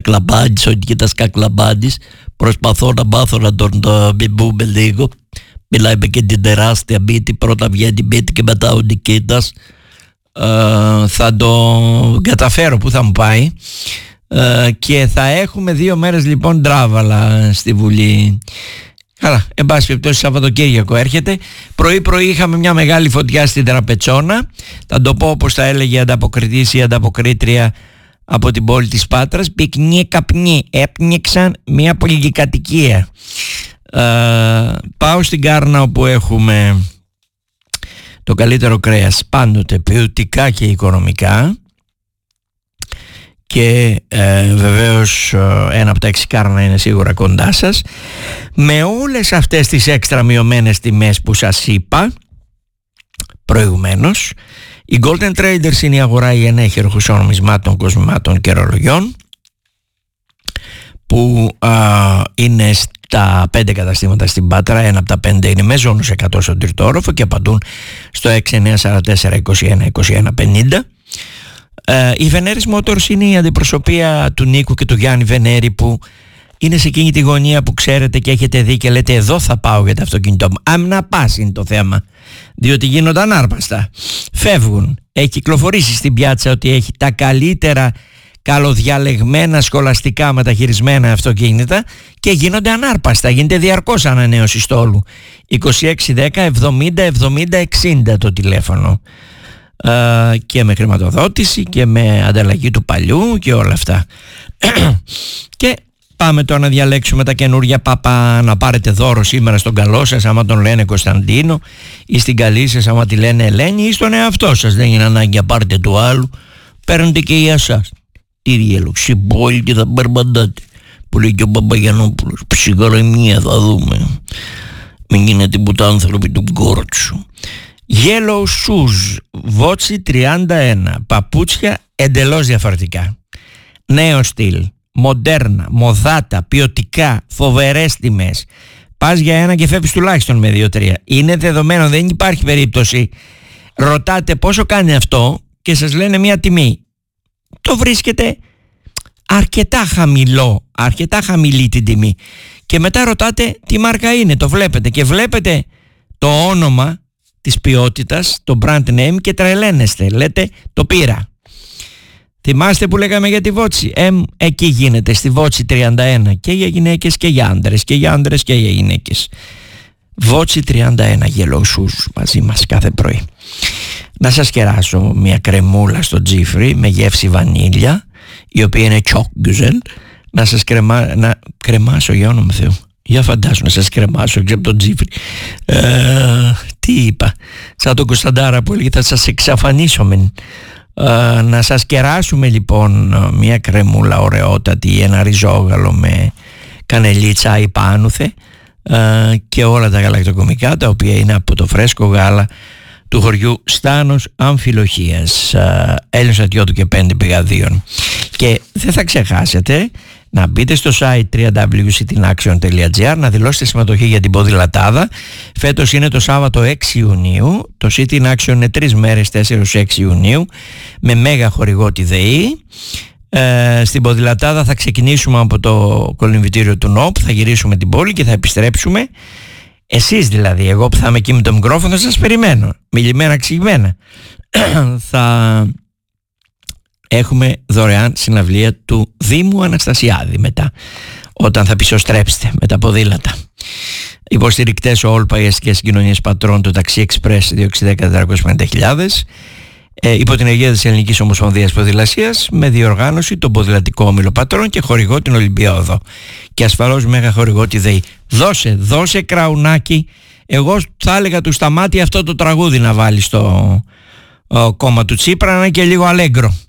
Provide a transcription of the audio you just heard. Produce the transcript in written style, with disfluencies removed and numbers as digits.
Σκακλαμπάντης, ο Νικήτας Κακλαμπάντης. Προσπαθώ να μάθω να τον μπιμπούμε λίγο. Μιλάει με και την τεράστια μπίτη, πρώτα βγαίνει η μπίτη και μετά ο Νικήτας. Θα το καταφέρω που θα μου πάει. Και θα έχουμε 2 μέρες λοιπόν ντράβαλα στη Βουλή. Καλά, εν πάση περιπτώσει Σαββατοκύριακο έρχεται. Πρωί είχαμε μια μεγάλη φωτιά στην Τραπετσόνα. Θα το πω όπως θα έλεγε ανταποκριτής ή ανταποκρίτρια από την πόλη της Πάτρας. Πυκνή καπνή, έπνιξαν μια πολυκατοικία. Πάω στην Κάρνα όπου έχουμε το καλύτερο κρέας πάντοτε ποιοτικά και οικονομικά. Και βεβαίως ένα από τα 6 Κάρνα είναι σίγουρα κοντά σας. Με όλες αυτές τις έξτρα μειωμένες τιμές που σας είπα προηγουμένως, οι Golden Traders είναι η αγορά η ενέχειρο χρυσονομισμάτων, κοσμημάτων και ρολογιών, που είναι στα 5 καταστήματα στην Πάτρα. Ένα από τα 5 είναι με ζώνους 100 στον τρίτο όροφο και απαντούν στο 6944 21 21 50. Η Βενέρης Motors είναι η αντιπροσωπεία του Νίκου και του Γιάννη Βενέρη, που είναι σε εκείνη τη γωνία που ξέρετε και έχετε δει και λέτε εδώ θα πάω για το αυτοκίνητό μου. Αν να πας είναι το θέμα, διότι γίνονται ανάρπαστα, φεύγουν. Έχει κυκλοφορήσει στην πιάτσα ότι έχει τα καλύτερα καλοδιαλεγμένα σχολαστικά μεταχειρισμένα αυτοκίνητα και γίνονται ανάρπαστα, γίνεται διαρκώς ανανέωση στόλου. 2610 70 70 60 το τηλέφωνο. Και με χρηματοδότηση και με ανταλλαγή του παλιού και όλα αυτά. Και πάμε τώρα να διαλέξουμε τα καινούργια παπά. Να πάρετε δώρο σήμερα στον καλό σας άμα τον λένε Κωνσταντίνο, ή στην καλή σας άμα τη λένε Ελένη, ή στον εαυτό σας. Δεν είναι ανάγκη να πάρετε του άλλου, παίρνετε και για σας. Τι διέλοξη πόλη και θα περπατάτε, που λέει και ο Παπαγιαννόπουλος. Ψυχαρεμία θα δούμε, μην γίνετε τίποτα άνθρωποι του γκόρτσου. Yellow shoes, βότσι 31, παπούτσια εντελώς διαφορετικά. Νέο στυλ, μοντέρνα, μοδάτα, ποιοτικά, φοβερές τιμές. Πας για ένα και φεύγεις τουλάχιστον με 2-3. Είναι δεδομένο, δεν υπάρχει περίπτωση. Ρωτάτε πόσο κάνει αυτό και σας λένε μια τιμή. Το βρίσκετε αρκετά χαμηλό, αρκετά χαμηλή την τιμή. Και μετά ρωτάτε τι μάρκα είναι, το βλέπετε και βλέπετε το όνομα της ποιότητας, το brand name, και τρελαίνεστε, λέτε το πήρα. Θυμάστε που λέγαμε για τη Βότσι? Εκεί γίνεται, στη Βότσι 31, και για γυναίκες και για άντρες, και για άντρες και για γυναίκες. Βότσι 31, yellow shoes, μαζί μας κάθε πρωί. Να σας κεράσω μια κρεμούλα στο τζίφρι με γεύση βανίλια, η οποία είναι τσόκγκουζελ. Να σας κρεμάσω, για όνομα Θεού. Για φαντάσου να σας κρεμάσω και από τον τζίφρι. Τι είπα? Σαν τον Κωνσταντάρα που έλεγε θα σας εξαφανίσουμε. Να σας κεράσουμε λοιπόν μια κρεμούλα ωραιότατη, ένα ριζόγαλο με κανελίτσα ή πάνουθε, και όλα τα γαλακτοκομικά, τα οποία είναι από το φρέσκο γάλα του χωριού Στάνος Αμφιλοχίας, Έλληνος στρατιώτου και 5 πηγαδίων. Και δεν θα ξεχάσετε να μπείτε στο site www.citinaction.gr να δηλώσετε συμμετοχή για την ποδηλατάδα. Φέτος είναι το Σάββατο 6 Ιουνίου. Το City in Action είναι 3 μέρες, 4-6 Ιουνίου, με μέγα χορηγό τη ΔΕΗ. Στην ποδηλατάδα θα ξεκινήσουμε από το κολυμβητήριο του ΝΟΠ, θα γυρίσουμε την πόλη και θα επιστρέψουμε. Εσείς δηλαδή, εγώ που θα είμαι εκεί με το μικρόφωνο, θα σας περιμένω, μιλημένα ξηγημένα. Θα έχουμε δωρεάν συναυλία του Δήμου Αναστασιάδη μετά, όταν θα πισωστρέψετε με τα ποδήλατα. Υποστηρικτές ο Όλπα, οι αστικές συγκοινωνίες Πατρών, το Ταξί Εξπρές 260-450.000, υπό την αιγύδα της Ελληνικής Ομοσπονδίας Ποδηλασίας, με διοργάνωση τον Ποδηλατικό Όμιλο Πατρών και χορηγό την Ολυμπιάδο, και ασφαλώς μέγα χορηγό τη ΔΕΗ. Δώσε κραουνάκι. Εγώ θα έλεγα του Σταμάτη αυτό το τραγούδι να βάλει στο κόμμα του Τσίπρα, να είναι και λίγο αλέγκρο.